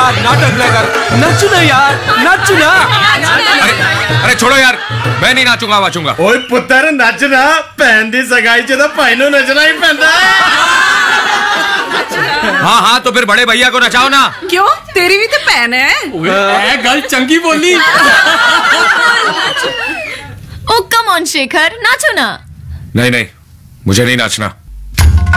यार नाटक लेकर नच ना यार, नच ना। अरे छोड़ो यार, मैं नहीं नाचूंगा वाचूंगा। ओए पुत्र नचना, भैन दी सगाई च तो भाई नु नचना ही पैंदा है। हाँ हाँ तो फिर बड़े भैया को नचाओ ना। क्यों, तेरी भी तो भैन है। गल चंगी बोली। ओ कम ऑन शेखर, नाचो ना। नहीं नहीं, मुझे नहीं नाचना।